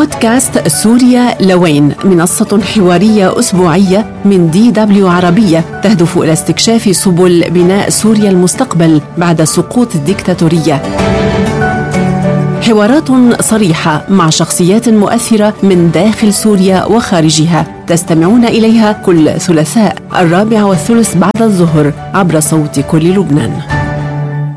بودكاست سوريا لوين، منصة حوارية أسبوعية من DW عربية تهدف إلى استكشاف سبل بناء سوريا المستقبل بعد سقوط الديكتاتورية. حوارات صريحة مع شخصيات مؤثرة من داخل سوريا وخارجها، تستمعون إليها كل ثلاثاء 4:30 بعد الظهر عبر صوت كل لبنان.